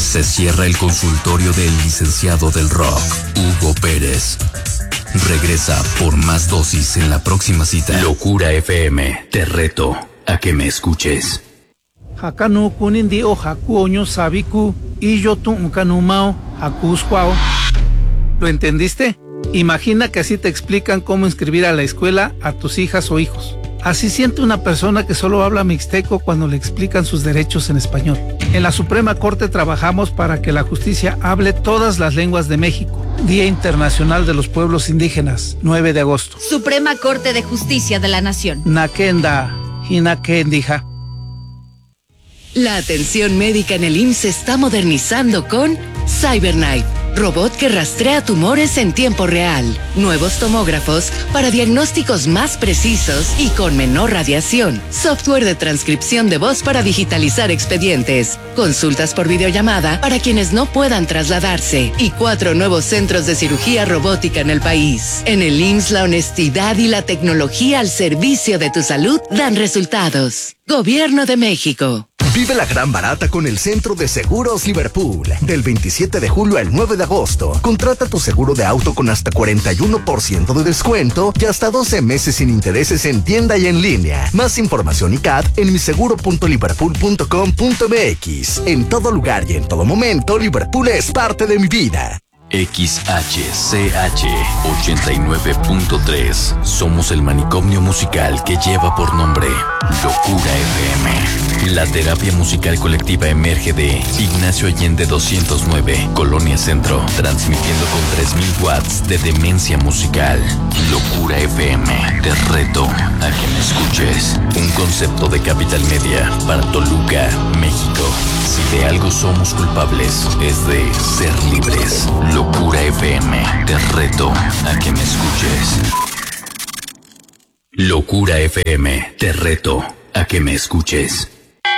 Se cierra el consultorio del licenciado del rock, Hugo Pérez. Regresa por más dosis en la próxima cita. Locura FM, te reto a que me escuches. Hakanu kunindi o haku oño sabiku y yo tu unkanumao hakusquao. ¿Lo entendiste? Imagina que así te explican cómo inscribir a la escuela a tus hijas o hijos. Así siente una persona que solo habla mixteco cuando le explican sus derechos en español. En la Suprema Corte trabajamos para que la justicia hable todas las lenguas de México. Día Internacional de los Pueblos Indígenas, 9 de agosto. Suprema Corte de Justicia de la Nación. Nakenda, Hinakendija. La atención médica en el IMSS se está modernizando con CyberKnife, robot que rastrea tumores en tiempo real, nuevos tomógrafos para diagnósticos más precisos y con menor radiación, software de transcripción de voz para digitalizar expedientes, consultas por videollamada para quienes no puedan trasladarse y 4 nuevos centros de cirugía robótica en el país. En el IMSS, la honestidad y la tecnología al servicio de tu salud dan resultados. Gobierno de México. Vive la gran barata con el Centro de Seguros Liverpool. Del 27 de julio al 9 de agosto. Contrata tu seguro de auto con hasta 41% de descuento y hasta 12 meses sin intereses en tienda y en línea. Más información y CAD en miseguro.liverpool.com.mx. En todo lugar y en todo momento, Liverpool es parte de mi vida. XHCH 89.3. Somos el manicomio musical que lleva por nombre Locura FM. La terapia musical colectiva emerge de Ignacio Allende 209, Colonia Centro, transmitiendo con 3000 watts de demencia musical. Locura FM, te reto a que me escuches. Un concepto de Capital Media para Toluca, México. Si de algo somos culpables, es de ser libres. Locura FM, te reto a que me escuches. Locura FM, te reto a que me escuches.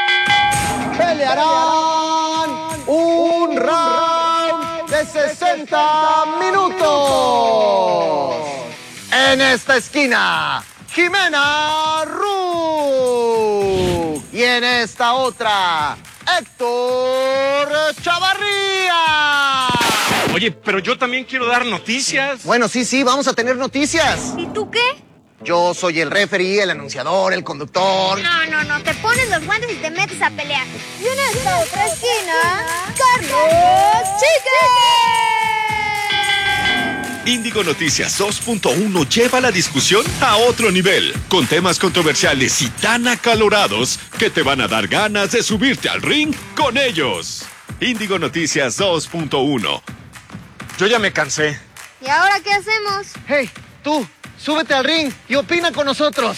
Pelearán un round de 60 minutos. En esta esquina, Jimena Ru. Y en esta otra, Héctor Chavarría. Oye, pero yo también quiero dar noticias. Bueno, sí, vamos a tener noticias. ¿Y tú qué? Yo soy el referee, el anunciador, el conductor. No, te pones los guantes y te metes a pelear. Y en esta otra esquina, Carlos Chique. Índigo Noticias 2.1 lleva la discusión a otro nivel, con temas controversiales y tan acalorados que te van a dar ganas de subirte al ring con ellos. Índigo Noticias 2.1. Yo ya me cansé. ¿Y ahora qué hacemos? Hey, tú, súbete al ring y opina con nosotros.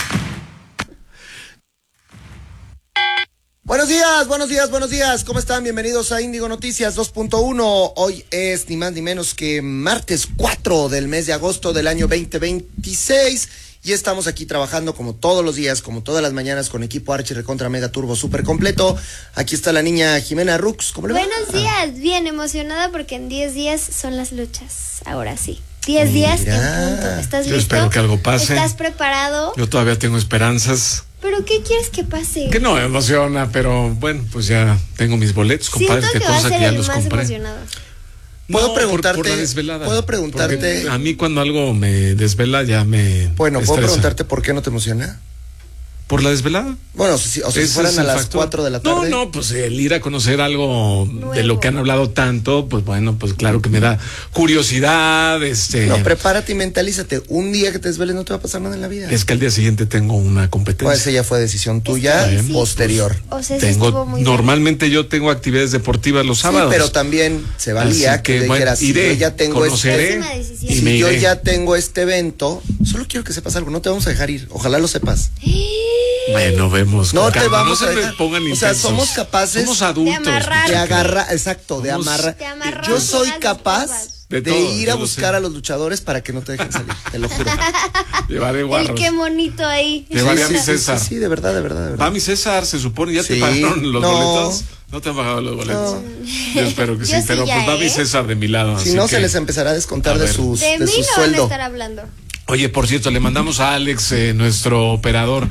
Buenos días. ¿Cómo están? Bienvenidos a Índigo Noticias 2.1. Hoy es ni más ni menos que martes 4 del mes de agosto del año 2026. Y estamos aquí trabajando como todos los días, como todas las mañanas, con equipo Archi Recontra Mega Turbo súper completo. Aquí está la niña Jimena Rux. ¿Cómo le va? Buenos días, bien emocionada porque en 10 días son las luchas. Ahora sí. 10 días en punto. ¿Estás listo? Yo espero que algo pase. ¿Estás preparado? Yo todavía tengo esperanzas. ¿Pero qué quieres que pase? Que no me emociona, pero bueno, pues ya tengo mis boletos, compadre, Siento que cosa que ya los compré. Emocionado. ¿Puedo preguntarte? Por la desvelada. ¿Puedo preguntarte? Porque a mí cuando algo me desvela ya me Bueno, ¿puedo estresa. preguntarte por qué no te emociona? ¿Por la desvelada? Bueno, si fueran a las 4 de la tarde. No, pues el ir a conocer algo de lo que han hablado tanto, pues bueno, pues claro que me da curiosidad, No, prepárate y mentalízate. Un día que te desveles no te va a pasar nada en la vida. Es que al día siguiente tengo una competencia. Pues esa ya fue decisión tuya, posterior. Pues, o sea, normalmente yo tengo actividades deportivas los sábados. Sí, pero también se valía que dijeras, si yo ya tengo yo ya tengo este evento, solo quiero que sepas algo, no te vamos a dejar ir, ojalá lo sepas. Bueno, vemos. No te vamos a dejar. O sea, somos capaces. Somos adultos. De agarrar, exacto, de amarrar. Yo soy capaz de ir a buscar a los luchadores para que no te dejen salir, te lo juro. Llevaré guarros. Qué bonito ahí. Llevaré a mi César. Sí, de verdad. Va mi César, se supone, ¿ya te pagaron los boletos? ¿No te han bajado los boletos? No. Yo espero que sí, pero pues va mi César de mi lado. Si no, se les empezará a descontar de su sueldo. De mí no van a estar hablando. Oye, por cierto, le mandamos a Alex, nuestro operador,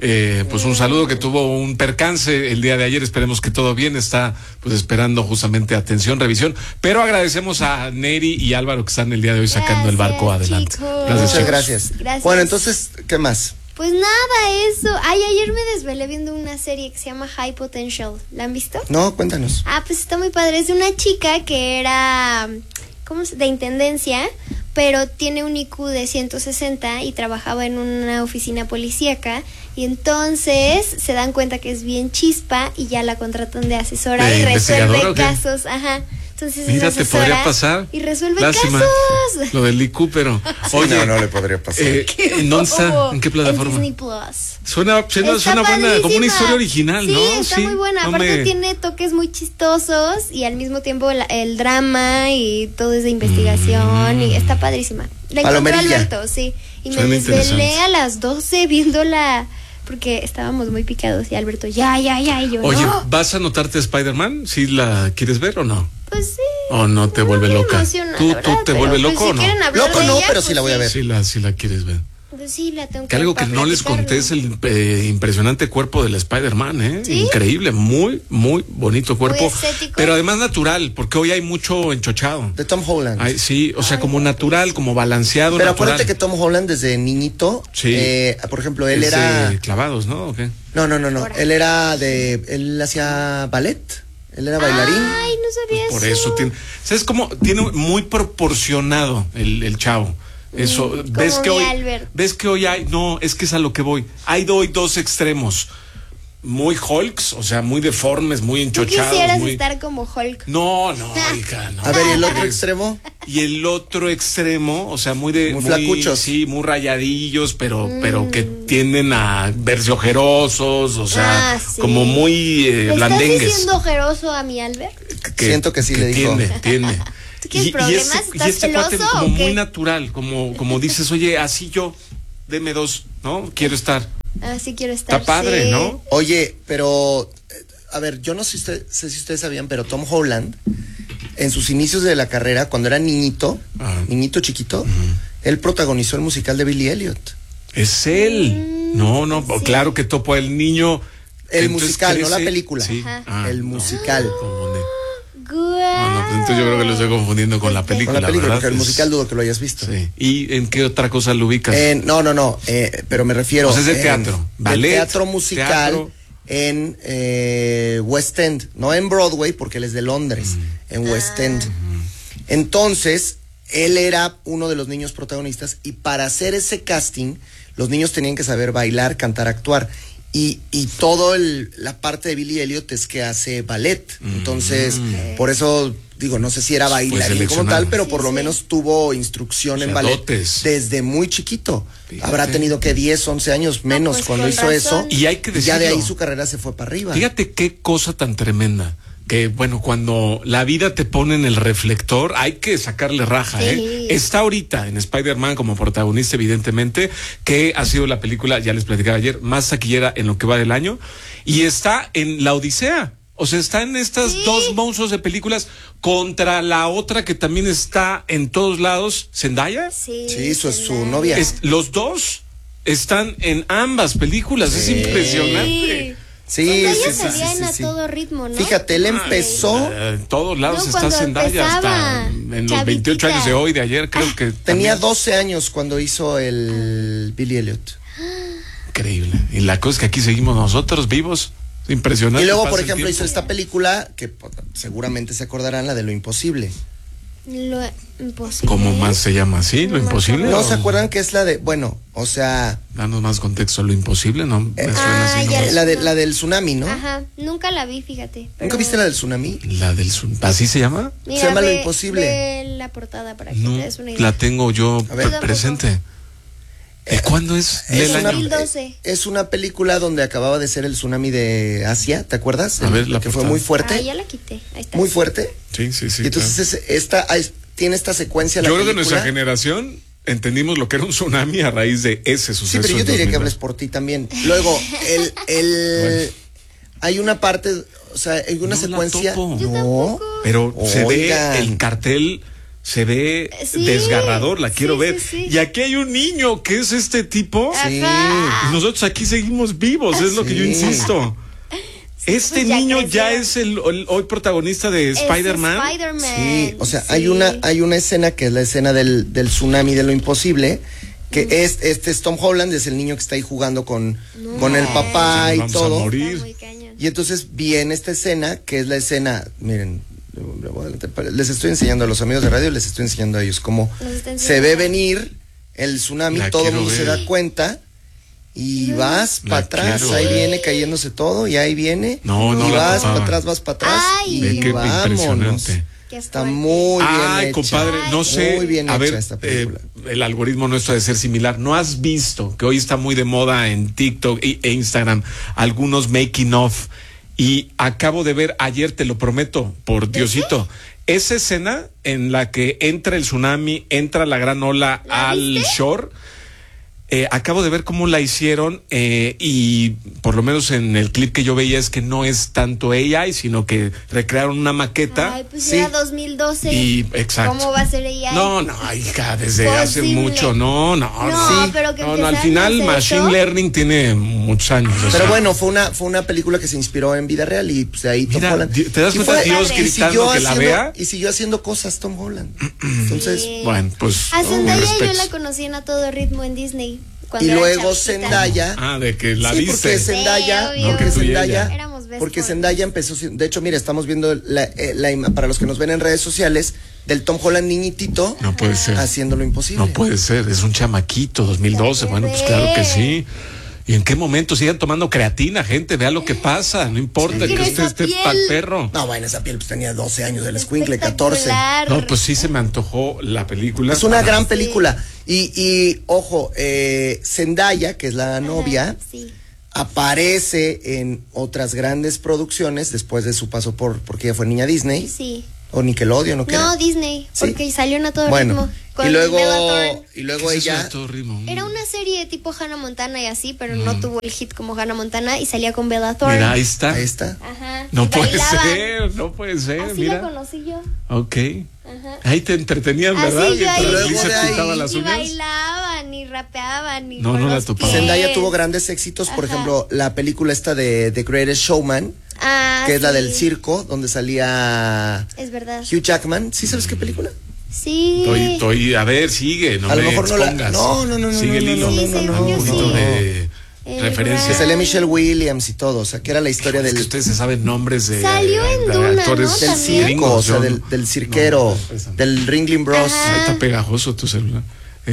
pues un saludo, que tuvo un percance el día de ayer. Esperemos que todo bien. Está pues esperando justamente atención, revisión. Pero agradecemos a Neri y Álvaro que están el día de hoy sacando el barco adelante. Muchas gracias. Bueno, entonces, ¿qué más? Pues nada, eso. Ayer me desvelé viendo una serie que se llama High Potential. ¿La han visto? No, cuéntanos. Pues está muy padre. Es de una chica que era de intendencia, pero tiene un IQ de 160 y trabajaba en una oficina policíaca, y entonces se dan cuenta que es bien chispa y ya la contratan de asesora y resuelve casos. Ajá. Entonces mira, te podría pasar. Y resuelve Lástima, casos. Lo del IQ, pero oye, no le podría pasar. ¿En qué plataforma? En Disney Plus. Suena buena, como una historia original, sí, ¿no? Está muy buena. Aparte tiene toques muy chistosos y al mismo tiempo el drama y todo es de investigación y está padrísima. La encontró Alberto, sí. Y me desvelé a las 12 viéndola porque estábamos muy picados y Alberto, ya, y yo, oye, no. ¿vas a anotarte Spider-Man? ¿Sí la quieres ver o no? Pues sí. ¿O no te vuelve loca? Emociona, ¿Tú te vuelve pues, loco o no? Loco no, pero sí la voy a ver. Sí la quieres ver. Pues sí, la tengo que algo que no les conté es el impresionante cuerpo del Spider-Man, ¿eh? ¿Sí? Increíble, muy, muy bonito cuerpo. Muy estético. Pero además natural, porque hoy hay mucho enchochado. De Tom Holland. Sí, o sea, como natural, como balanceado. Pero natural. acuérdate que Tom Holland desde niñito, por ejemplo, él era... clavados, ¿no? ¿O qué? No. Él hacía ballet. Él era bailarín. Ay, no sabía pues por eso tiene... ¿Sabes cómo? Tiene muy proporcionado el chavo. Eso, ves que hoy hay, no, es que es a lo que voy. Hay dos extremos, muy Hulks, o sea, muy deformes, muy enchochados. ¿Tú quisieras estar como Hulk? No, hija, no. A ver, ¿y el otro extremo? Y el otro extremo, o sea, muy flacuchos. Sí, muy rayadillos, pero que tienden a verse ojerosos, o sea, como muy blandengues. ¿Estás diciendo ojeroso a mi Albert? Siento que sí le dijo. Tiende. ¿Tú quieres problemas? ¿Estás celoso como o qué? Muy natural, como dices, oye, así yo, deme dos, ¿no? Quiero estar. Así quiero estar. Está padre, sí. ¿No? Oye, pero, a ver, yo no sé si ustedes sabían, pero Tom Holland, en sus inicios de la carrera, cuando era niñito chiquito, él protagonizó el musical de Billy Elliot. Es él. No, sí. Claro que topo el niño. El musical, no la película. Sí. El musical. No, pues entonces yo creo que lo estoy confundiendo con la película. Con la película, ¿verdad? porque el musical dudo que lo hayas visto. Sí. ¿Y en qué otra cosa lo ubicas? No, pero me refiero. Pues es de teatro. Ballet, teatro musical en West End, no en Broadway, porque él es de Londres, en West End. Entonces, él era uno de los niños protagonistas y para hacer ese casting, los niños tenían que saber bailar, cantar, actuar. Y todo la parte de Billy Elliot es que hace ballet. Entonces, por eso digo, no sé si era bailarín como tal, pero por lo menos tuvo instrucción en ballet desde muy chiquito. Fíjate. Habrá tenido que 10, 11 años menos pues cuando hizo eso. Y hay que decirlo. Ya de ahí su carrera se fue para arriba. Fíjate qué cosa tan tremenda. Que bueno, cuando la vida te pone en el reflector, hay que sacarle raja, sí. Está ahorita en Spider-Man como protagonista, evidentemente, que ha sido la película, ya les platicaba ayer, más taquillera en lo que va del año, y está en La Odisea. O sea, está en estas dos monstruos de películas contra la otra que también está en todos lados, Zendaya. Sí, eso es su novia. Los dos están en ambas películas, es impresionante. Sí, salía en A Todo Ritmo, ¿no? Fíjate, él empezó... en todos lados está Zendaya, hasta en los 28 años de hoy, de ayer, creo que... Tenía 12 años cuando hizo el Billy Elliot. Increíble. Y la cosa es que aquí seguimos nosotros vivos. Impresionante. Y luego, por ejemplo, hizo esta película que seguramente se acordarán, la de Lo Imposible. Lo Imposible. ¿Cómo más se llama así? ¿Lo Imposible? ¿No se acuerdan que es la de, bueno, o sea... Danos más contexto, Lo Imposible, ¿no? Me suena así. ¿no? La del tsunami, ¿no? Ajá, nunca la vi, fíjate. Pero... ¿Nunca viste la del tsunami? La del tsunami, ¿así se llama? Mira, se llama Lo Imposible. Ve la portada para que te des una idea. La tengo yo presente. ¿Cuándo es? Es 2012. Es una película donde acababa de ser el tsunami de Asia, ¿te acuerdas? A ver, que fue muy fuerte. Ya la quité. Ahí está. Muy fuerte. Sí. Y entonces tiene esta secuencia. Yo creo que nuestra generación entendimos lo que era un tsunami a raíz de ese suceso. Sí, pero yo te diría que hables por ti también. Luego, hay una parte, o sea, hay una secuencia. No, pero se ve el cartel se ve desgarrador, la quiero ver. Sí. Y aquí hay un niño que es este tipo. Sí. Y nosotros aquí seguimos vivos, es lo que yo insisto. Este pues niño ya es el hoy protagonista de Spider-Man. Sí, o sea, hay una escena que es la escena del tsunami de lo imposible, que este es Tom Holland, es el niño que está ahí jugando con el papá y todo. A morir. Y entonces viene esta escena, que es la escena, miren, les estoy enseñando a los amigos de radio, les estoy enseñando a ellos cómo se ve venir el tsunami, todo el mundo se da cuenta. Y vas para atrás, ahí viene cayéndose todo, y ahí viene. Y vas para atrás, y vámonos. Está muy bien hecha. Compadre, no sé. Muy bien hecha esta película. El algoritmo nuestro ha de ser similar. ¿No has visto que hoy está muy de moda en TikTok e Instagram algunos making of? Y acabo de ver ayer, te lo prometo, por Diosito, esa escena en la que entra el tsunami, entra la gran ola al shore. Acabo de ver cómo la hicieron y por lo menos en el clip que yo veía es que no es tanto AI, sino que recrearon una maqueta. Ay, pues era 2012. Y exacto. ¿Cómo va a ser AI? No, hija, desde hace mucho, no. Pero que al final Machine Learning tiene muchos años. Pero bueno, fue una película que se inspiró en vida real y pues ahí Tom Holland. ¿Te das cuenta Dios gritando que la vea? Y siguió haciendo cosas Tom Holland. Entonces, bueno, pues a Zendaya yo la conocí en A Todo Ritmo en Disney. Y luego Zendaya. De que la viste. Porque Zendaya empezó. De hecho, mira, estamos viendo para los que nos ven en redes sociales, del Tom Holland niñitito. No puede ser. Haciendo lo imposible. No puede ser, es un chamaquito, 2012. Bueno, pues claro que sí. ¿Y en qué momento sigan tomando creatina, gente? Vea lo que pasa, no importa que usted esté pa'l perro. No, bueno, esa piel pues tenía 12 años del escuincle, 14. No, pues sí se me antojó la película. Es una gran película. Y ojo, Zendaya, que es la novia, aparece en otras grandes producciones después de su paso porque ella fue niña Disney. Sí. O Nickelodeon, ¿o qué? No, Disney, porque salió en A Todo Ritmo. Y luego ella. Era una serie tipo Hannah Montana y así, pero no tuvo el hit como Hannah Montana y salía con Bella Thorne. Mira, ahí está. Ajá. No puede ser, Así mira. la conocí yo. Ok. Ajá. Ahí te entretenían, ¿verdad? Así yo ahí se pintaban las uñas. Bailaban, y rapeaban, y no la topaba. Zendaya tuvo grandes éxitos, por ejemplo, la película esta de The Greatest Showman. Que es la del circo, donde salía Hugh Jackman. ¿Sí sabes qué película? Sí. Estoy, a ver, sigue, no a me lo mejor expongas. No. Sigue el hilo. Un poquito de referencia. Que salía Michelle Williams y todo, o sea, que era la historia del... Es que ustedes se saben nombres de... Salió en Duna, actores, ¿no? Del circo, o sea, del cirquero, del Ringling Bros. Está pegajoso tu celular.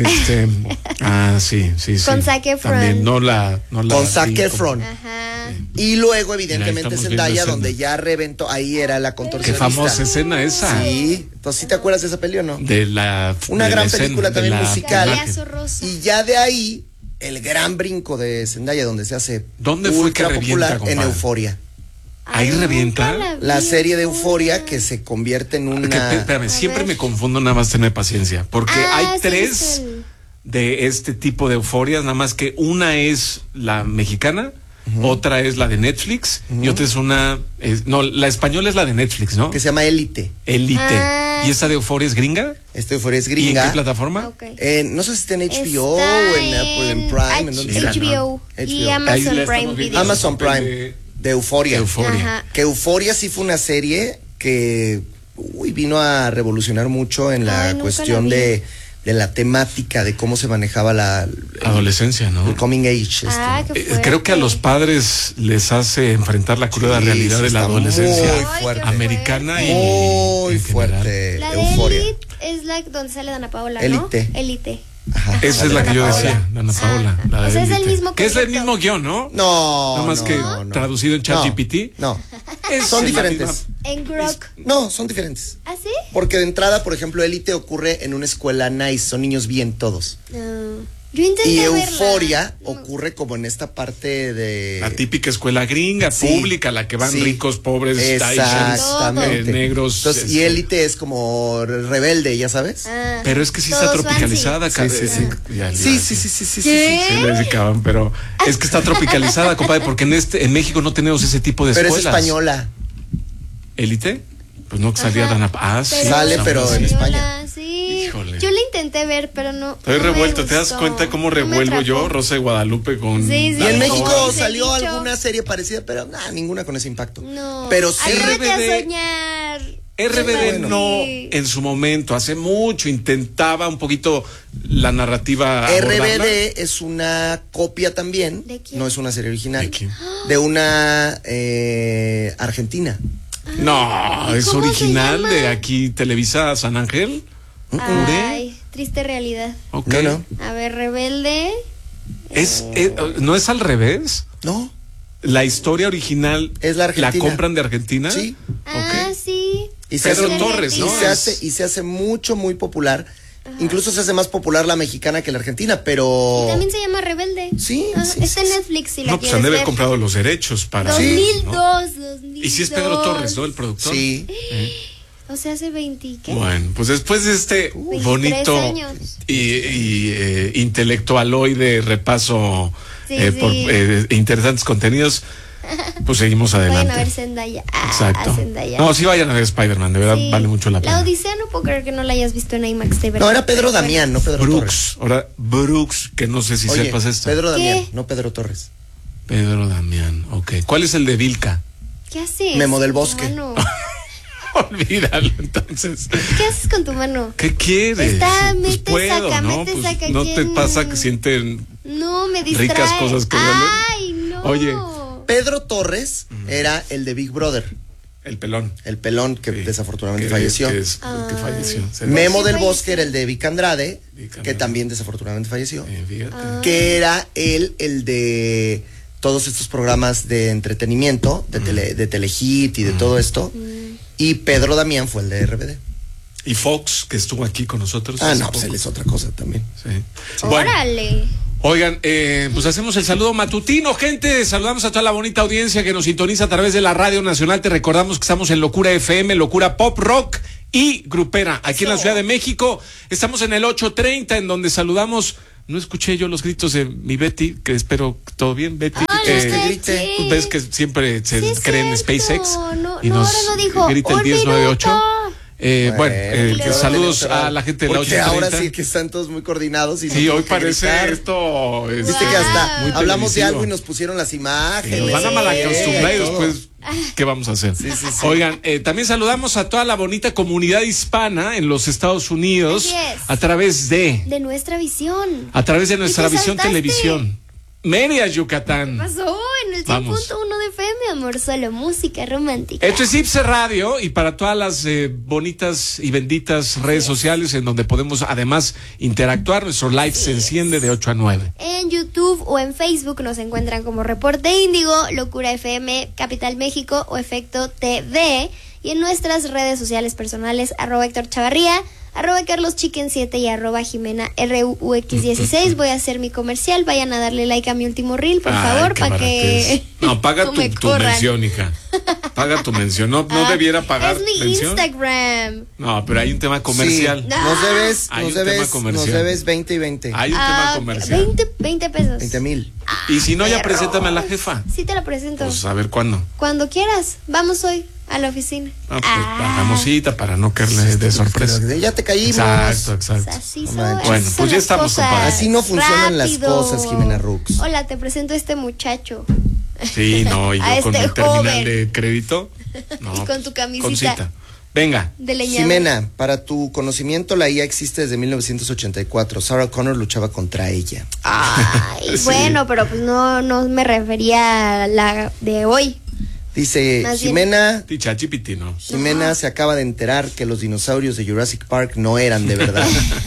Sí. Con Zac Efron. También con Zac Efron. Ajá. Y luego, evidentemente, Zendaya, donde ya reventó, ahí era la contorsionista. Qué famosa escena esa. Sí. Entonces, ¿sí te acuerdas de esa peli o no? Una de gran película también musical. Y ya de ahí, el gran brinco de Zendaya, donde se hace ¿Dónde fue que popular revienta, en Euforia. Ahí revienta la serie de Euforia que se convierte en una... Espérame, siempre me confundo, nada más tener paciencia, porque hay tres de este tipo de euforias, nada más que una es la mexicana, otra es la de Netflix y otra es la española es la de Netflix, ¿no? Que se llama Élite. ¿Y esta de Euforia es gringa? Esta Euforia es gringa. ¿Y en qué plataforma? No sé si está en HBO o en Apple, en Prime. HBO y Amazon Prime Video. Amazon Prime. De Euforia. Que Euforia sí fue una serie que vino a revolucionar mucho en la cuestión de la temática, de cómo se manejaba la adolescencia, ¿no? El coming age. Creo que a los padres les hace enfrentar la cruda realidad de la adolescencia americana muy fuerte. La de Euforia. Elite es la donde sale Dana Paola, Élite. ¿no? Élite. Ajá. Esa es la que yo decía, Dana Paola. O sea, es el mismo que es el mismo guión, ¿no? No. Nada más que traducido en ChatGPT. No. Son diferentes. En Grok. No, son diferentes. ¿Ah, sí? Porque de entrada, por ejemplo, Élite ocurre en una escuela nice, son niños bien todos. Yo intenté y Euforia ocurre como en esta parte de... La típica escuela gringa, pública, la que van ricos, pobres, exactamente, negros. Entonces, y Élite es como rebelde, ya sabes. Pero es que sí está tropicalizada. Sí. Pero es que está tropicalizada, compadre, porque en México no tenemos ese tipo de escuelas. Pero es española. ¿Élite? Pues no, que salía Dana. Sale, pero en España. Sí. intenté ver, pero no. Estoy no me revuelto, ¿te das gustó. cuenta cómo No me revuelvo atrapó. yo Rosa de Guadalupe con... Sí, sí. Y en Ay, México no. salió Dicho. alguna serie parecida, pero ninguna con ese impacto. No. Pero sí. Atrévete a RBD. soñar. RBD Sí. no, en su momento, hace mucho, intentaba un poquito la narrativa abordarla. RBD es una copia también, ¿De quién? no es una serie original, ¿De quién? de una argentina. No, es ¿Cómo se original llama? de aquí, Televisa San Ángel. Ay, triste realidad. Ok. No. A ver, Rebelde. ¿No es al revés? No, La historia original es la Argentina. compran de Argentina. Sí. Ah, sí. Y se Pedro hace, Torres, ¿no? y se hace muy popular. Incluso se hace más popular la mexicana que la argentina, pero... Y también se llama Rebelde. Sí, sí, Está en sí. Netflix si la No, pues quieres han de haber ver. comprado los derechos para... 2002, ¿no? 2002. Y si es Pedro Torres, ¿no? El productor. Sí. O sea, hace 20, ¿qué? Bueno, pues después de este 23 bonito años. y intelectualoide repaso Sí, por sí. interesantes contenidos, pues seguimos Vayan adelante. a ver Zendaya. Exacto. A Zendaya. No, sí vayan a ver Spider-Man, de verdad Sí. vale mucho la La pena. Odisea no puedo creer que no la hayas visto en IMAX, de verdad. No, era Pedro Pero bueno. Damián, no Pedro Torres. Brooks, ahora Brooks, que no sé si Oye, sepas esto. Pedro ¿Qué? Damián, no Pedro Torres. Pedro Damián, ok. ¿Cuál es el de Vilca? ¿Qué haces? Memo del con tu Bosque. mano? Olvídalo, entonces. ¿Qué haces con tu mano? ¿Qué quieres? Está, Pues mete, puedo, saca, ¿no? mete, Pues saca, no te ¿quién? pasa que sienten No, me distrae. ricas cosas que huelen. Ay, no. Oye. Pedro Torres era el de Big Brother, El pelón. el pelón que Sí. desafortunadamente Que- falleció. que falleció. Se- Memo Sí, del falleció. Bosque era el de Vic Andrade, Vic Andrade. que también desafortunadamente falleció. Fíjate. Que era él el de todos estos programas de entretenimiento, de Telehit y de todo esto. Y Pedro Damián fue el de RBD. Y Fox, que estuvo aquí con nosotros. Ah, hace no, poco. pues él es otra cosa también. Sí. Bueno, Órale. oigan, pues hacemos el saludo matutino, gente. Saludamos a toda la bonita audiencia que nos sintoniza a través de la Radio Nacional. Te recordamos que estamos en Locura FM, Locura Pop Rock y Grupera, aquí en la Ciudad de México. Estamos en el 830, en donde saludamos. No escuché yo los gritos de mi Betty, que espero que todo bien, Betty. los que de grite. aquí. Ves que siempre se Sí, es cree en cierto. SpaceX. No, y no, nos ahora no dijo, grita el "Un 1098. minuto". Bueno, luego saludos a la gente de la Porque 830. ahora sí que están todos muy coordinados. Y Sí, no hoy tienen que parece gritar. esto. Viste que hasta muy hablamos de televisivo. algo y nos pusieron las imágenes. Nos van a malacostumbrar y todo. después, ¿qué vamos a hacer? Sí, sí, sí. Oigan, también saludamos a toda la bonita comunidad hispana en los Estados Unidos Así es. a través de Nuestra visión. nuestra te visión saltaste? televisión. Mérida, Yucatán. Pasó en el Vamos. 100.1 de FM, amor, solo música romántica. Esto es Ipse Radio y para todas las bonitas y benditas redes sociales en donde podemos además interactuar, nuestro live se enciende de 8 a 9. En YouTube o en Facebook nos encuentran como Reporte Índigo, Locura FM, Capital México o Efecto TV. Y en nuestras redes sociales personales, @Héctor Chavarría, @CarlosChicken7 y @Jimena RUX16. Voy a hacer mi comercial. Vayan a darle like a mi último reel, por Ay, favor, qué para que. baratez. No, paga no me tu corran. mención, hija. Paga tu mención. No debiera pagar Es mi mención. Instagram. No, pero hay un tema comercial. Sí, nos debes, Hay nos un tema debes, comercial. nos debes 20 y 20. Hay un tema comercial. 20 pesos. 20,000. Y si no, ya perros. preséntame a la jefa. Sí, te la presento. Pues a ver cuándo. Cuando quieras. Vamos hoy a la oficina. Pues bajamos cita para no caerle de sorpresa. Pero ya te caímos. Exacto, exacto. Así No son, manches. Bueno, así pues son ya las estamos, cosas. compadre. Así no funcionan las Rápido. cosas, Jimena Rux. Hola, te presento a este muchacho. Sí, no, y yo A con este mi terminal joven. de crédito. No, Y con tu camisita. con cita. Venga. De leñador. Jimena, para tu conocimiento, la IA existe desde 1984. Sarah Connor luchaba contra ella. Ay, Sí. bueno, pero pues no me refería a la de hoy. Dice, Más bien. ChatGPT, ¿no? Jimena se acaba de enterar que los dinosaurios de Jurassic Park no eran de verdad.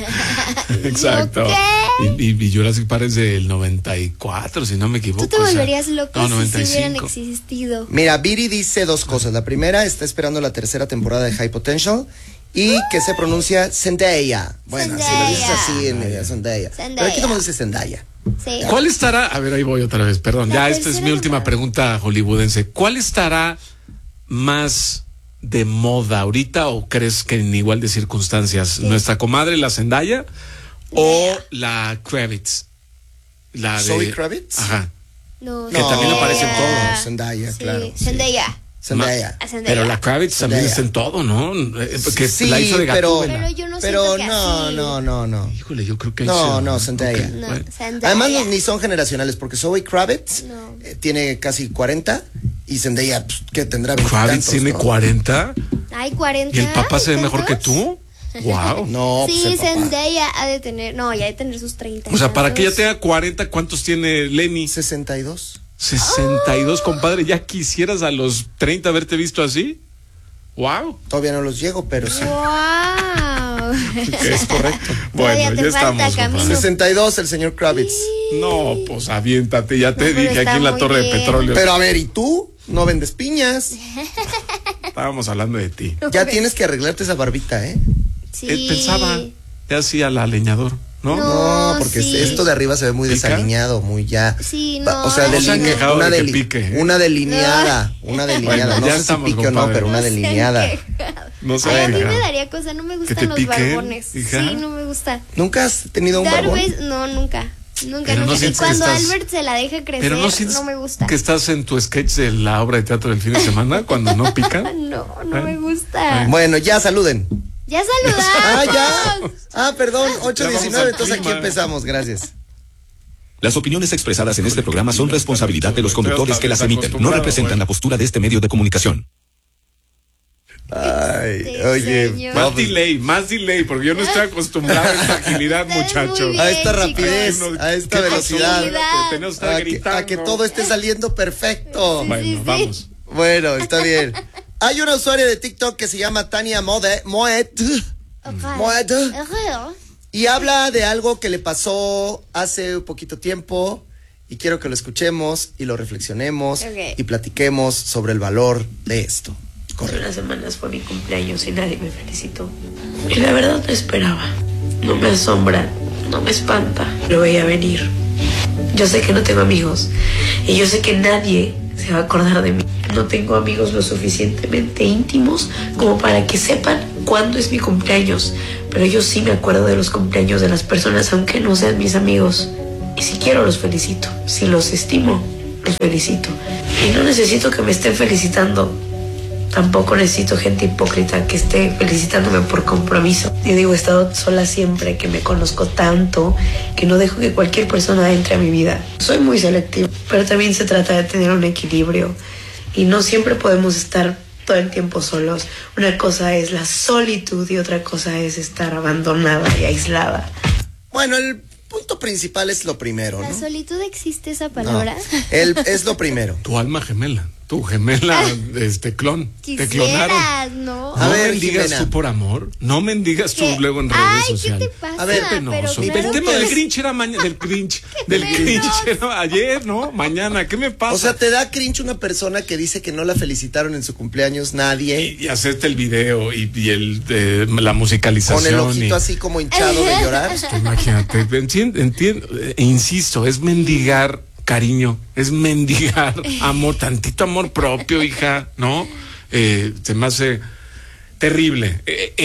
Exacto. ¿Qué? Y Jurassic Park es del 94, si no me equivoco. Tú te o sea, volverías loco no, si 95. hubieran existido. Mira, Viri dice dos cosas. La primera, está esperando la tercera temporada de High Potential y que se pronuncia Zendaya. Bueno, si lo dices así en Zendaya. Pero aquí todo el mundo dice Zendaya. Sí. ¿Cuál estará? A ver, ahí voy otra vez, perdón. La Ya, esta es tercera mi última temporada. pregunta hollywoodense. ¿Cuál estará más de moda ahorita o crees que en igual de circunstancias? ¿Nuestra comadre, la Zendaya o la Kravitz? La de... ¿Zoe Kravitz? Ajá. No, Que también aparece en todo. Zendaya, Sí, claro. Zendaya. Zendaya. Pero la Kravitz también está en todo, ¿no? Que sí, la hizo de Gatúbela. Pero yo no siento que así. No. Híjole, yo creo que No, Zendaya. No, Bueno. Zendaya. Además ni son generacionales porque Zoe Kravitz tiene casi 40 y Zendaya que tendrá 20 Kravitz tiene 40. Ay, 40. ¿Y el papá se ve mejor que tú? Wow. No, Sí, pues el papá. Zendaya ha de tener, ya de tener sus 30. O sea, para que ella tenga 40, ¿cuántos tiene Lenny? 62. 62, compadre. ¿Ya quisieras a los 30 haberte visto así? Wow. Todavía no los llego, pero sí. ¡Wow! Es correcto. Todavía Bueno, te ya falta estamos. camino. compadre. 62 el señor Kravitz. No, pues aviéntate, ya te No, pero dije está aquí en la muy Torre bien. de Petróleo. Pero a ver, ¿y tú? ¿No vendes piñas? Estábamos hablando de ti. Ya tienes que arreglarte esa barbita, ¿eh? Sí. Pensaba, ya hacía la leñador, ¿no? No, porque sí. esto de arriba se ve muy ¿Pica? desalineado, muy ya. Sí, O sea, no. Se han quejado una, de que pique, ¿eh? una delineada. Una delineada. Bueno, no ya sé si estamos, pique o no, compadre. pero una No se han delineada. quejado. No se Ay, a han mí me quejado. daría cosa, no me te gustan los pique, barbones. hija? Sí, no me gusta. ¿Nunca has tenido un Dar barbón? no, nunca. Nunca, Pero no nunca. Y sientes que cuando estás- Albert se la deja crecer, Pero no sientes no me gusta. que estás en tu sketch de la obra de teatro del fin de semana cuando no pican. No me gusta. Bueno, ya saluden. Ya saludamos. Perdón, Ya vamos 8:19, al entonces aquí clima. empezamos, gracias. Las opiniones expresadas en este programa son responsabilidad de los conductores que las emiten. No representan la postura de este medio de comunicación. Ay, oye, señor. Más delay, porque yo no estoy acostumbrado a esta agilidad, muchacho. muy a esta bien, rapidez, chicos. a esta ¿Qué pasó? velocidad, Tenemos que estar gritando. a que todo esté saliendo perfecto. Bueno, vamos. Bueno, está bien. Hay una usuaria de TikTok que se llama Tania Moet y habla de algo que le pasó hace un poquito tiempo y quiero que lo escuchemos y lo reflexionemos y platiquemos sobre el valor de esto. Hace unas semanas fue mi cumpleaños y nadie me felicitó. Y la verdad no esperaba. No me asombra, no me espanta. Lo veía venir. Yo sé que no tengo amigos y yo sé que nadie se va a acordar de mí. No tengo amigos lo suficientemente íntimos como para que sepan cuándo es mi cumpleaños. Pero yo sí me acuerdo de los cumpleaños de las personas, aunque no sean mis amigos. Y si quiero los felicito. Si los estimo, los felicito. Y no necesito que me estén felicitando. Tampoco necesito gente hipócrita que esté felicitándome por compromiso. Yo digo, he estado sola siempre, que me conozco tanto, que no dejo que cualquier persona entre a mi vida. Soy muy selectiva, pero también se trata de tener un equilibrio. Y no siempre podemos estar todo el tiempo solos. Una cosa es la solitud y otra cosa es estar abandonada y aislada. Bueno, el punto principal es lo primero, ¿no? ¿La solitud existe esa palabra? Es lo primero. Tu alma gemela, tu gemela, clon. Te clonaron. Quisieras, ¿no? A No ver, mendigas Jimena. tú por amor. No mendigas tú ¿Qué? luego en redes Ay, sociales. ¿qué te pasa? A ver, Pero Penoso. claro El tema que del es- Grinch era mañana. Del Grinch era ayer, ¿no? Mañana. ¿Qué me pasa? O sea, te da cringe una persona que dice que no la felicitaron en su cumpleaños nadie, y hacerte el video y la musicalización. con el ojito y- así como hinchado de llorar. Imagínate, entiendo, insisto, es mendigar cariño, es mendigar amor, tantito amor propio, hija, ¿no? Se me hace terrible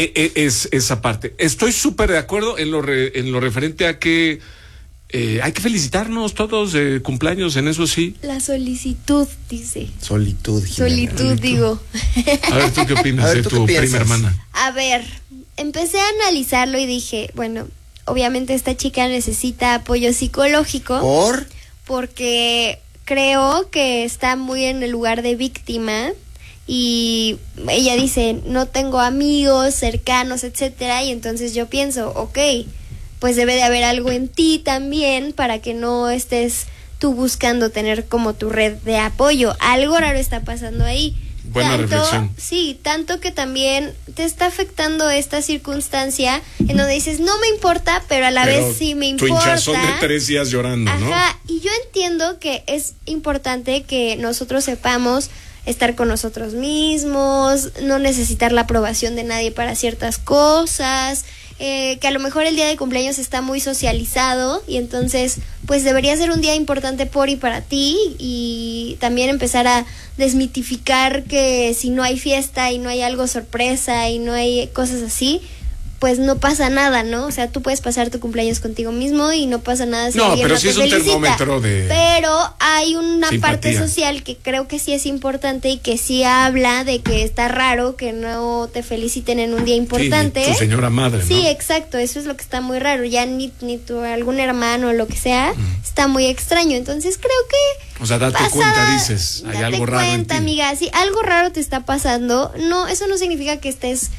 es esa parte. Estoy súper de acuerdo en lo referente a que hay que felicitarnos todos de cumpleaños, en eso sí. La solicitud, dice. Solitud, Jimena. Solitud, digo. A ver, ¿tú qué A opinas ver, de ¿tú tu qué prima piensas? hermana? A ver, empecé a analizarlo y dije, bueno, obviamente esta chica necesita apoyo psicológico. Porque creo que está muy en el lugar de víctima y ella dice, no tengo amigos cercanos, etcétera, y entonces yo pienso, ok, pues debe de haber algo en ti también para que no estés tú buscando tener como tu red de apoyo. Algo raro está pasando ahí. Buena reflexión. Sí, tanto que también te está afectando esta circunstancia en donde dices, no me importa, pero a la vez sí me Tu importa. hinchazón de 3 días llorando, ¿no? Ajá, y yo entiendo que es importante que nosotros sepamos estar con nosotros mismos, no necesitar la aprobación de nadie para ciertas cosas, que a lo mejor el día de cumpleaños está muy socializado y entonces pues debería ser un día importante por y para ti y también empezar a desmitificar que si no hay fiesta y no hay algo sorpresa y no hay cosas así, pues no pasa nada, ¿no? O sea, tú puedes pasar tu cumpleaños contigo mismo y no pasa nada si alguien pero no sí te es un felicita. termómetro de Pero hay una simpatía. parte social que creo que sí es importante y que sí habla de que está raro que no te feliciten en un día importante. Sí, tu señora madre, ¿no? Sí, exacto, eso es lo que está muy raro. Ya ni tu algún hermano o lo que sea, está muy extraño. Entonces creo que... O sea, date cuenta, dices, hay algo raro en ti. Amiga, si algo raro te está pasando, no, eso no significa que estés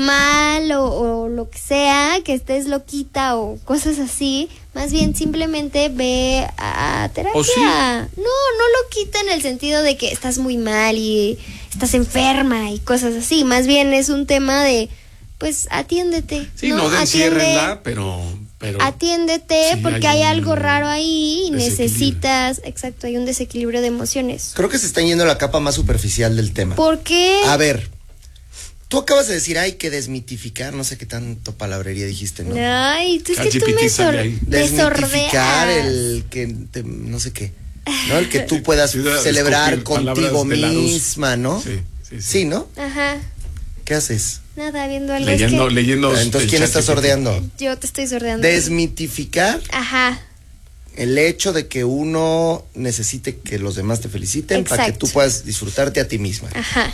mal o lo que sea, que estés loquita o cosas así. Más bien simplemente ve a terapia. ¿O sí? No loquita en el sentido de que estás muy mal y estás enferma y cosas así. Más bien es un tema de, pues, atiéndete. Sí, no enciérrenla, pero atiéndete, sí, porque hay algo raro ahí y necesitas, exacto, hay un desequilibrio de emociones. Creo que se está yendo a la capa más superficial del tema. ¿Por qué? A ver, tú acabas de decir, hay que desmitificar, no sé qué tanto palabrería dijiste, ¿no? Ay, es que tú me desmitificar el que no sé qué, ¿no? El que tú puedas celebrar contigo misma, ¿no? Sí, ¿no? Ajá. ¿Qué haces? Nada, viendo algo. Leyendo. Entonces, ¿quién está sordeando? Yo te estoy sordeando. Desmitificar. Ajá. El hecho de que uno necesite que los demás te feliciten. Exacto. Para que tú puedas disfrutarte a ti misma. Ajá.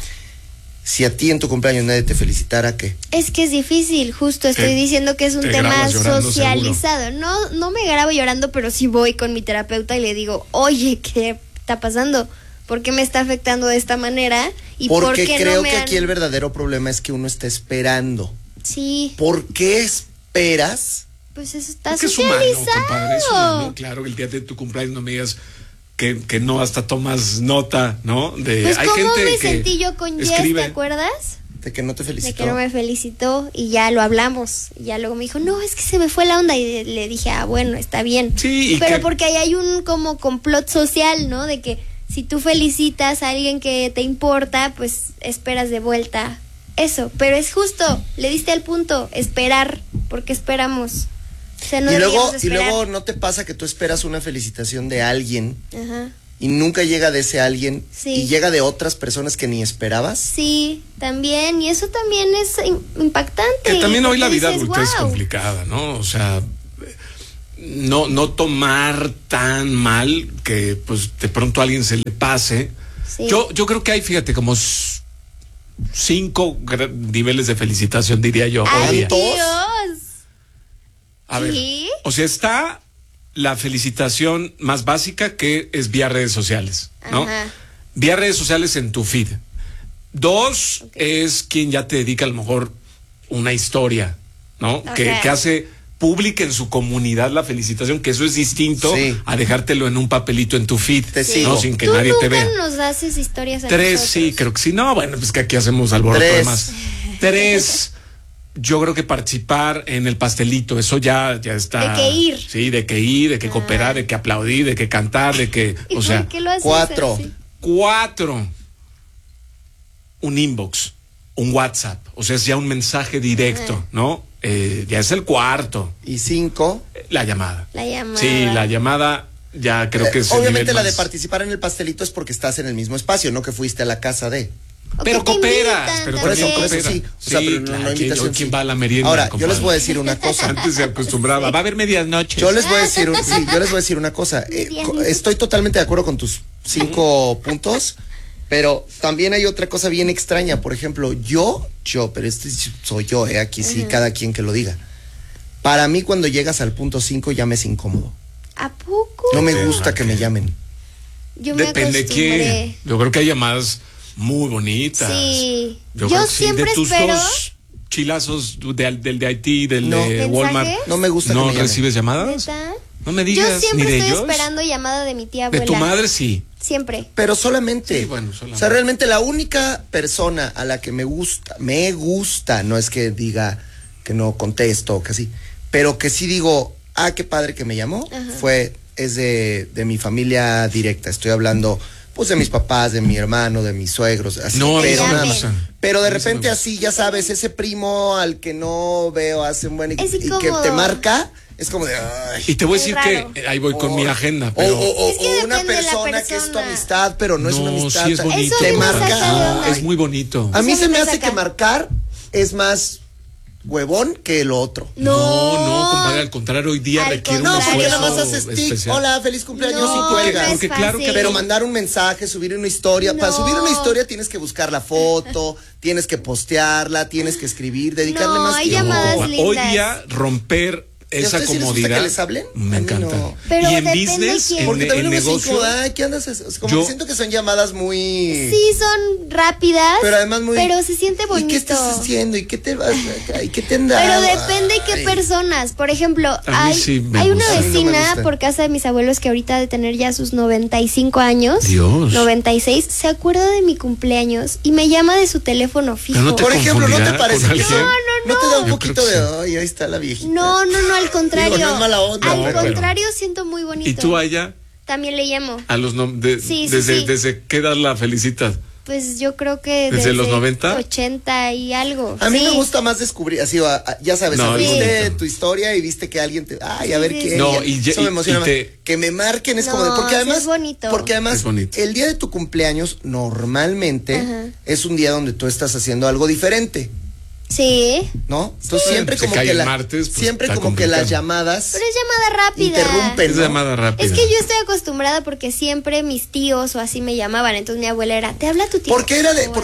Si a ti en tu cumpleaños nadie te felicitara, ¿qué? Es que es difícil, justo estoy diciendo que es un tema socializado. No me grabo llorando, pero sí voy con mi terapeuta y le digo, oye, ¿qué está pasando? ¿Por qué me está afectando de esta manera? ¿Y porque por qué creo no que aquí el verdadero problema es que uno está esperando. Sí. ¿Por qué esperas? Pues eso está socializado. Es humano, compadre, es humano. Claro, el día de tu cumpleaños no me digas que no hasta tomas nota, ¿no? Pues hay ¿cómo gente me que sentí yo con Jess, ¿te acuerdas? De que no te felicitó. De que no me felicitó y ya lo hablamos. Y ya luego me dijo, no, es que se me fue la onda. Y le dije, bueno, está bien. Sí. Pero porque ahí hay un como complot social, ¿no? De que si tú felicitas a alguien que te importa, pues esperas de vuelta eso. Pero es justo, le diste al punto, esperar, porque esperamos. O sea, no y luego no te pasa que tú esperas una felicitación de alguien. Ajá. Y nunca llega de ese alguien. Sí. Y llega de otras personas que ni esperabas. Sí, también. Y eso también es impactante. Que también hoy la vida dices, adulta es complicada, ¿no? O sea, no tomar tan mal que pues de pronto a alguien se le pase. Sí. Yo creo que hay, fíjate, como 5 niveles de felicitación, diría yo. ¡Ay, Dios! A ver, o sea, está la felicitación más básica, que es vía redes sociales, ¿no? Ajá. Vía redes sociales en tu feed. 2 es quien ya te dedica a lo mejor una historia, ¿no? Que hace pública en su comunidad la felicitación, que eso es distinto a dejártelo en un papelito en tu feed, ¿no? Sin que nadie te vea. ¿Tú nunca nos haces historias a 3, nosotros? sí, creo que sí. No, bueno, pues que aquí hacemos alboroto además. 3, yo creo que participar en el pastelito, eso ya está. De que ir. Sí, de que ir, de que cooperar, de que aplaudir, de que cantar, de que, o sea. ¿por qué lo haces 4. así? 4, un inbox, un WhatsApp, o sea, es ya un mensaje directo, ¿no? Ya es el 4. Y 5. La llamada. La llamada. Sí, la llamada ya creo que es obviamente la más... de participar en el pastelito es porque estás en el mismo espacio, no que fuiste a la casa de. Pero cooperas, pero por eso sí. O sea, pero claro, no invitación. ¿quién va a la merienda? Ahora, compadre? yo les voy a decir una cosa. Antes se acostumbraba, va a haber medias noches. Yo les voy a decir una cosa. Estoy totalmente de acuerdo con tus 5 puntos, pero también hay otra cosa bien extraña. Por ejemplo, pero este soy yo, aquí sí, cada quien que lo diga. Para mí, cuando llegas al punto 5 ya me es incómodo. ¿A poco? No me gusta que me llamen. Yo me Depende de quién. Yo creo que hay llamadas muy bonitas. Sí. Yo siempre de tus espero. 2 chilazos del de Haití, del de Walmart. No me gusta que me llamen. ¿No recibes llamadas? ¿Neta? No me digas. Yo siempre ni de estoy ellos. esperando llamada de mi tía abuela. De tu madre sí. Siempre. Pero solamente. Sí, bueno, solamente. O sea, realmente la única persona a la que me gusta, no es que diga que no contesto o que así, pero que sí digo, qué padre que me llamó, es de mi familia directa. Estoy hablando pues de mis papás, de mi hermano, de mis suegros, así. No, pero nada más. Pero de repente así, ya sabes, ese primo al que no veo hace un buen y que te marca, es como de y te voy a decir que ahí voy con mi agenda, pero o una persona que es tu amistad, pero no es una amistad. Sí es bonito. Te marca. Es muy bonito. A mí se me hace que marcar es más huevón que el otro. No, compadre, al contrario, hoy día requiere un esfuerzo. No, porque nada más haces especial. hola, feliz cumpleaños y cuelgas. Porque claro que pero mandar un mensaje, subir una historia. Para subir una historia tienes que buscar la foto, tienes que postearla, tienes que escribir, dedicarle más tiempo. Llamadas lindas. Hoy día romper esa comodidad. ¿Que les hablen? Me encanta. No. Pero y en business, porque también en negocio. ¿qué andas? Como que siento que son llamadas muy. Sí, son rápidas. Pero además muy. Pero se siente bonito. ¿Y qué estás haciendo? ¿Y qué te vas? ¿Y qué te anda? Pero depende qué personas. Por ejemplo, hay una vecina por casa de mis abuelos que ahorita de tener ya sus 95 años. Dios. 96. Se acuerda de mi cumpleaños y me llama de su teléfono fijo. No por ejemplo, ¿no te parece que no te da un poquito de ay, ahí está la viejita? No, al contrario. Digo, no es mala onda. Al contrario, siento muy bonito. ¿Y tú allá? También le llamo. A los sí. ¿Desde qué edad la felicitas? Pues yo creo que ¿Desde los 90? 80 y algo. A mí me gusta más descubrir, así, ya sabes, viste tu historia y viste que alguien te, a ver qué. No, eso me emociona más. Que me marquen es como porque además es bonito. Porque además el día de tu cumpleaños normalmente es un día donde tú estás haciendo algo diferente. Sí. ¿No? Entonces siempre como que martes, pues, siempre como que las llamadas. Pero es llamada rápida. Interrumpen. Es llamada rápida. Es que yo estoy acostumbrada porque siempre mis tíos o así me llamaban. Entonces mi abuela era, te habla tu tío. Porque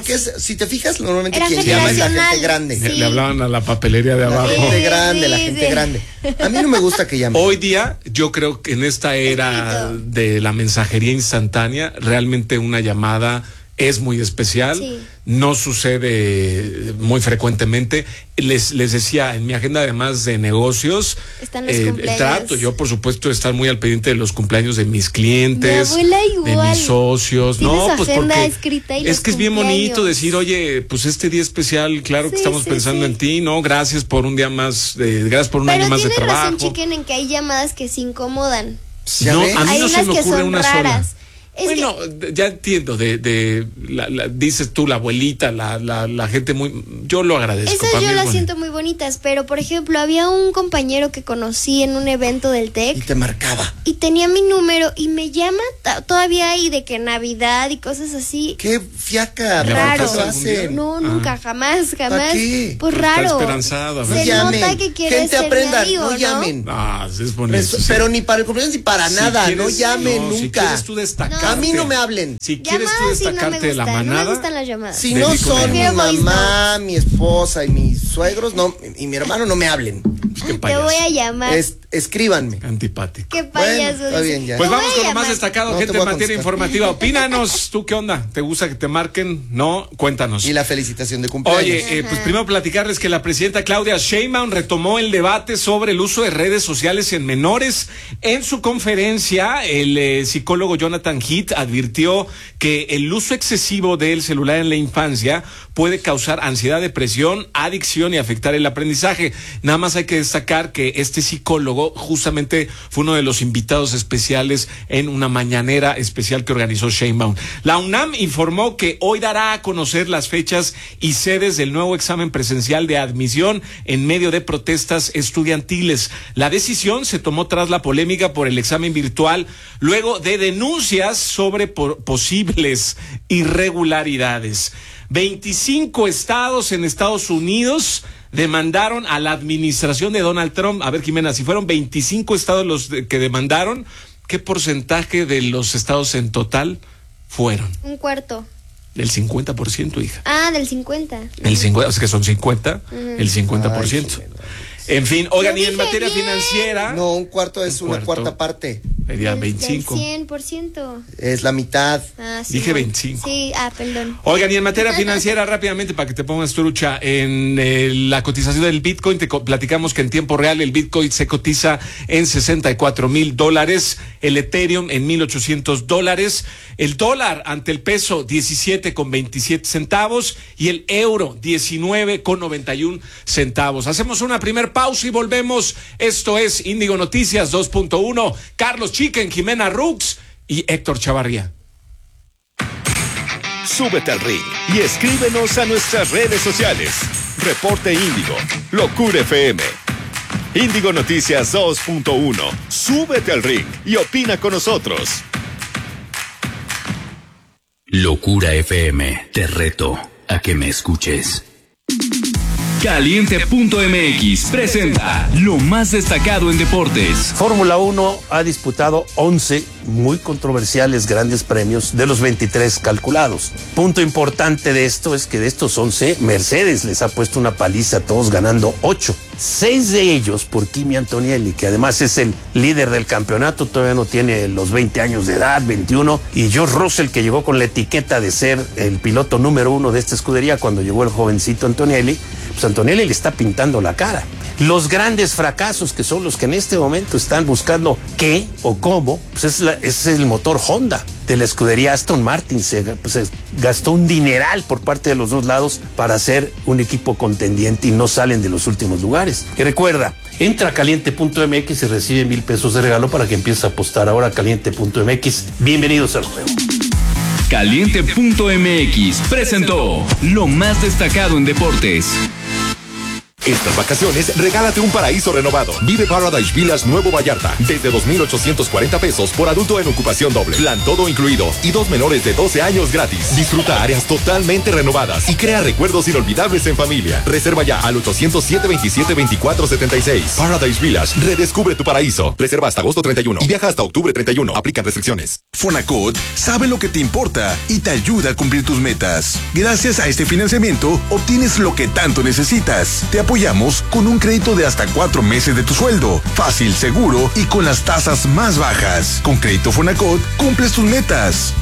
si te fijas, normalmente era quien llama es la gente grande. Sí. Le hablaban a la papelería de abajo. La gente grande. A mí no me gusta que llamen. Hoy día, yo creo que en esta era de la mensajería instantánea, realmente una llamada es muy especial. Sí. No sucede muy frecuentemente. Les decía, en mi agenda además de negocios, están los cumpleaños. Trato yo, por supuesto, estar muy al pendiente de los cumpleaños de mis clientes, de mis socios. No, pues porque escrita y es que es bien bonito decir, oye, pues este día especial, claro que estamos pensando en ti, ¿no? Gracias por un día más, gracias por un año más de trabajo. Pero tiene razón, Chiquen, en que hay llamadas que se incomodan. No, a mí no se me ocurre una sola. Bueno, ya entiendo, dices tú, la abuelita, la gente muy... Yo lo agradezco. Esas yo las siento muy bonitas, pero por ejemplo, había un compañero que conocí en un evento del TEC. Y te marcaba. Y tenía mi número y me llama todavía y de que Navidad y cosas así. Qué fiaca. Raro. No, nunca, jamás. ¿Para qué? Pues raro. Está esperanzado. Se nota que quiere gente ser aprenda, amigo, no llamen. Es bonito. Pero ni para el cumpleaños ni para nada, no llamen nunca. Si quieres tú destacar. A mí no me hablen. Si quieres tú destacarte de la manada. No me gustan las llamadas. Si no son mi mamá, mi esposa y mis suegros, no, y mi hermano, no me hablen. Te voy a llamar. Escríbanme. Antipático. Qué payaso. Bueno, está bien, ya. Pues vamos con lo más destacado, gente en materia informativa. Opínanos, ¿tú qué onda? ¿Te gusta que te marquen? No, cuéntanos. Y la felicitación de cumpleaños. Oye, pues primero platicarles que la presidenta Claudia Sheinbaum retomó el debate sobre el uso de redes sociales en menores. En su conferencia, el psicólogo Jonathan Heath advirtió que el uso excesivo del celular en la infancia puede causar ansiedad, depresión, adicción y afectar el aprendizaje. Nada más hay que destacar que este psicólogo justamente fue uno de los invitados especiales en una mañanera especial que organizó Sheinbaum. La UNAM informó que hoy dará a conocer las fechas y sedes del nuevo examen presencial de admisión en medio de protestas estudiantiles. La decisión se tomó tras la polémica por el examen virtual, luego de denuncias sobre posibles irregularidades. 25 estados en Estados Unidos demandaron a la administración de Donald Trump. A ver, Jimena, si fueron 25 estados los que demandaron, ¿qué porcentaje de los estados en total fueron? Un cuarto. Del 50%, hija. Ah, del 50. El 50, o sea que son 50, el 50%. En fin, oigan, y en materia financiera... No, un cuarto es una cuarta parte. Sería 25. 100%. Es la mitad. Sí, dije 25. Sí, perdón. Oigan, y en materia financiera, rápidamente, para que te pongas trucha, en la cotización del Bitcoin, te platicamos que en tiempo real el Bitcoin se cotiza en $64,000, el Ethereum en $1,800, el dólar ante el peso 17,27 centavos y el euro 19,91 centavos. Hacemos una primer pausa y volvemos. Esto es Índigo Noticias 2.1. Carlos Chiquen, Jimena Rux y Héctor Chavarría. Súbete al ring y escríbenos a nuestras redes sociales. Reporte Índigo, Locura FM. Índigo Noticias 2.1. Súbete al ring y opina con nosotros. Locura FM, te reto a que me escuches. Caliente.mx presenta lo más destacado en deportes. Fórmula 1 ha disputado 11 muy controversiales grandes premios de los 23 calculados. Punto importante de esto es que de estos 11, Mercedes les ha puesto una paliza a todos, ganando 8. 6 de ellos por Kimi Antonelli, que además es el líder del campeonato, todavía no tiene los 20 años de edad, 21, y George Russell, que llegó con la etiqueta de ser el piloto número 1 de esta escudería cuando llegó el jovencito Antonelli. Pues Antonelli le está pintando la cara. Los grandes fracasos, que son los que en este momento están buscando qué o cómo, pues es el motor Honda de la escudería Aston Martin. Se gastó un dineral por parte de los dos lados para hacer un equipo contendiente y no salen de los últimos lugares. Y recuerda, entra a caliente.mx y recibe $1,000 de regalo para que empieces a apostar. Ahora caliente.mx. Bienvenidos al juego. Caliente.mx presentó lo más destacado en deportes. Estas vacaciones, regálate un paraíso renovado. Vive Paradise Villas Nuevo Vallarta. Desde 2,840 pesos por adulto en ocupación doble. Plan todo incluido. Y 2 menores de 12 años gratis. Disfruta áreas totalmente renovadas y crea recuerdos inolvidables en familia. Reserva ya al 807-27-2476. Paradise Villas. Redescubre tu paraíso. Reserva hasta agosto 31 y viaja hasta octubre 31. Aplican restricciones. Fonacot sabe lo que te importa y te ayuda a cumplir tus metas. Gracias a este financiamiento, obtienes lo que tanto necesitas. Te apoyamos con un crédito de hasta 4 meses de tu sueldo, fácil, seguro y con las tasas más bajas. Con Crédito Fonacot, cumples tus metas.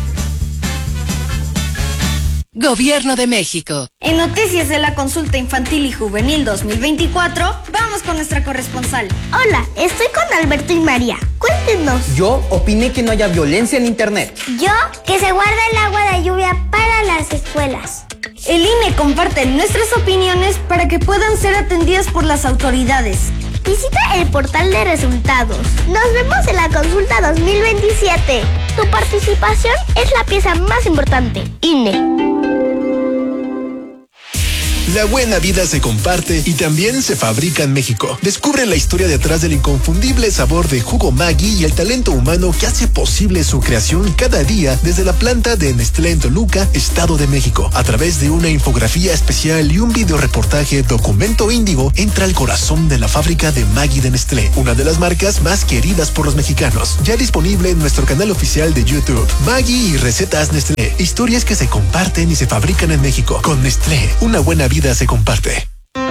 Gobierno de México. En noticias de la consulta infantil y juvenil 2024, vamos con nuestra corresponsal. Hola, estoy con Alberto y María. Cuéntenos. Yo opiné que no haya violencia en internet. Yo, que se guarda el agua de lluvia para las escuelas. El INE comparte nuestras opiniones para que puedan ser atendidas por las autoridades. Visita el portal de resultados. Nos vemos en la consulta 2027. Tu participación es la pieza más importante. INE. La buena vida se comparte y también se fabrica en México. Descubre la historia detrás del inconfundible sabor de jugo Maggi y el talento humano que hace posible su creación cada día desde la planta de Nestlé en Toluca, Estado de México. A través de una infografía especial y un videoreportaje, Documento Índigo entra al corazón de la fábrica de Maggi de Nestlé, una de las marcas más queridas por los mexicanos. Ya disponible en nuestro canal oficial de YouTube. Maggi y recetas Nestlé. Historias que se comparten y se fabrican en México. Con Nestlé, una buena vida se comparte.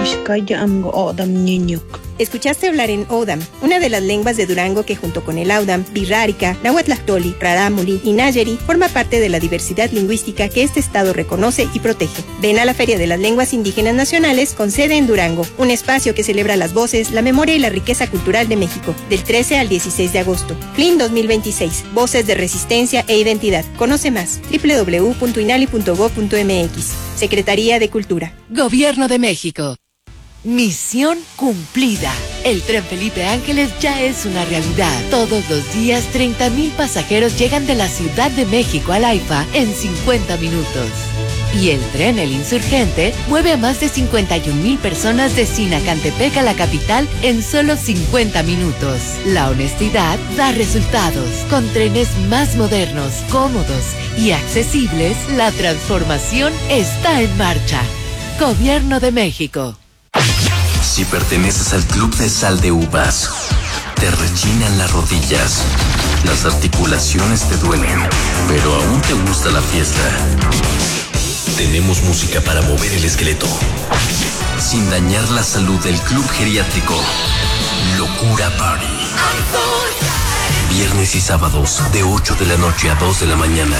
Escuchaste hablar en Odam, una de las lenguas de Durango que junto con el Audam, Birrárica, Nahuatlactoli, Rarámuri y Nayeri forma parte de la diversidad lingüística que este estado reconoce y protege. Ven a la Feria de las Lenguas Indígenas Nacionales con sede en Durango, un espacio que celebra las voces, la memoria y la riqueza cultural de México, del 13 al 16 de agosto. CLIN 2026, Voces de Resistencia e Identidad. Conoce más, www.inali.gov.mx. Secretaría de Cultura. Gobierno de México. Misión cumplida. El tren Felipe Ángeles ya es una realidad. Todos los días 30,000 pasajeros llegan de la Ciudad de México al AIFA en 50 minutos. Y el tren El Insurgente mueve a más de 51,000 personas de Sinacantepec a la capital en solo 50 minutos. La honestidad da resultados. Con trenes más modernos, cómodos y accesibles, la transformación está en marcha. Gobierno de México. Si perteneces al Club de Sal de Uvas, te rechinan las rodillas, las articulaciones te duelen, pero aún te gusta la fiesta. Tenemos música para mover el esqueleto, sin dañar la salud del Club Geriátrico. Locura Party. Viernes y sábados, de 8 de la noche a 2 de la mañana.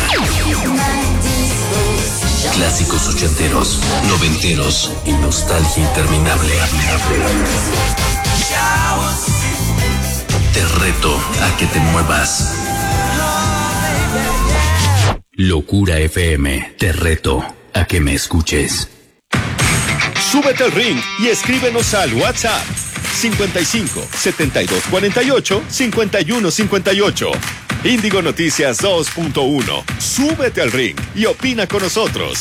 Clásicos ochenteros, noventeros y nostalgia interminable. Te reto a que te muevas. Locura FM, te reto a que me escuches. Súbete al ring y escríbenos al WhatsApp 55 72 48 51 58. Índigo Noticias 2.1. Súbete al ring y opina con nosotros.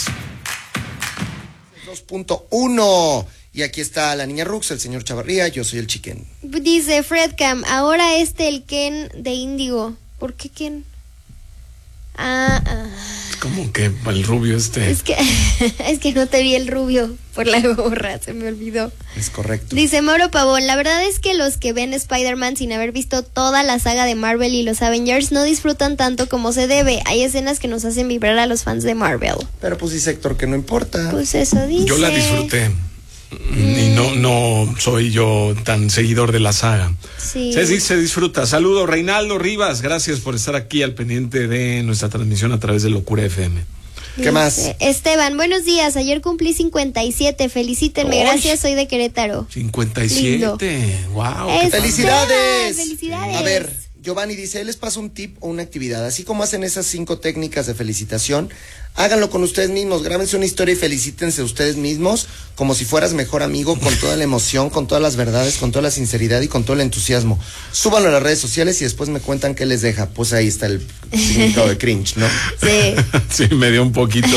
2.1. Y aquí está la niña Rux, el señor Chavarría, yo soy el Chiquen. Dice Fredcam, ahora el Ken de Índigo. ¿Por qué Ken? Como que el rubio Es que no te vi el rubio por la gorra, se me olvidó. Es correcto. Dice Mauro Pavón, la verdad es que los que ven Spider-Man sin haber visto toda la saga de Marvel y los Avengers no disfrutan tanto como se debe. Hay escenas que nos hacen vibrar a los fans de Marvel. Pero pues dice Héctor que no importa. Pues eso dice. Yo la disfruté. Y no soy yo tan seguidor de la saga. Sí. Se disfruta. Saludos, Reinaldo Rivas. Gracias por estar aquí al pendiente de nuestra transmisión a través de Locura FM. ¿Qué más? Esteban, buenos días. Ayer cumplí 57. Felicítenme. Gracias, soy de Querétaro. 57. Lindo. Wow. ¡Felicidades! ¡Felicidades! A ver, Giovanni dice, él les pasa un tip o una actividad. Así como hacen esas 5 técnicas de felicitación, háganlo con ustedes mismos. Grábense una historia y felicítense ustedes mismos como si fueras mejor amigo, con toda la emoción, con todas las verdades, con toda la sinceridad y con todo el entusiasmo. Súbanlo a las redes sociales y después me cuentan qué les deja. Pues ahí está el significado de cringe, ¿no? Sí. Sí, me dio un poquito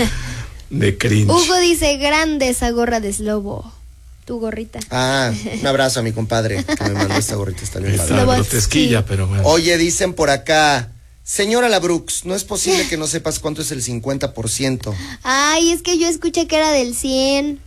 de cringe. Hugo dice, grande esa gorra de Slobo. Tu gorrita. Ah, un abrazo a mi compadre que me mandó esta gorrita. Está bien Está grotesquilla, pero bueno. Oye, dicen por acá, señora La Brooks, no es posible que no sepas cuánto es el 50%. Ay, es que yo escuché que era del 100.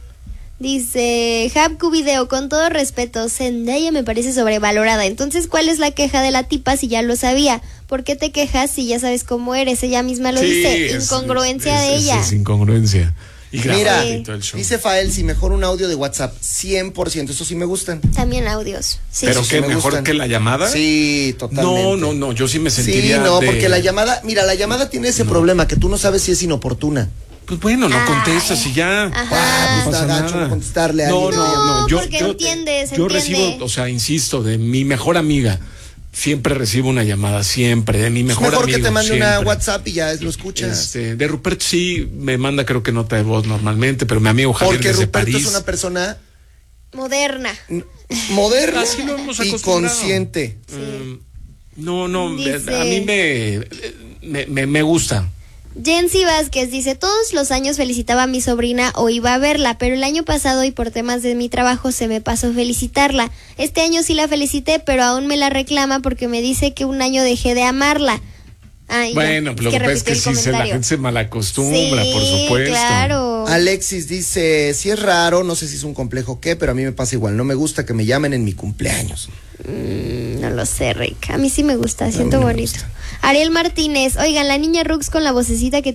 Dice, Habku Video, con todo respeto, Zendaya me parece sobrevalorada. Entonces, ¿cuál es la queja de la tipa si ya lo sabía? ¿Por qué te quejas si ya sabes cómo eres? Ella misma lo dice. Incongruencia de ella. Es incongruencia. Mira, dice Fael, si mejor un audio de WhatsApp, 100%, eso sí me gustan. También audios. Sí. ¿Pero qué, mejor que la llamada? Sí, totalmente. No, yo sí me sentiría porque la llamada, mira, la llamada tiene ese problema, que tú no sabes si es inoportuna. Pues bueno, no contestas y ya. No pasa nada. Contestarle a alguien. No, porque entiendes, yo recibo, o sea, insisto, de mi mejor amiga. Siempre recibo una llamada, siempre, de mi mejor amigo. Mejor que te mande siempre. una WhatsApp y ya lo escuchas. De Ruperto sí me manda, creo que nota de voz normalmente, pero mi amigo Javier porque desde Ruperto París es una persona moderna Así lo hemos y consciente. No, Dice, a mí me gusta. Jensi Vázquez dice, todos los años felicitaba a mi sobrina o iba a verla, pero el año pasado y por temas de mi trabajo se me pasó felicitarla. Este año sí la felicité, pero aún me la reclama porque me dice que un año dejé de amarla. Bueno, lo que pasa es que sí, la gente se malacostumbra, por supuesto. Claro. Alexis dice, sí es raro, no sé si es un complejo o qué, pero a mí me pasa igual, no me gusta que me llamen en mi cumpleaños. No lo sé, Rick, a mí sí me gusta, siento bonito. Ariel Martínez, oigan, la niña Rux con la vocecita que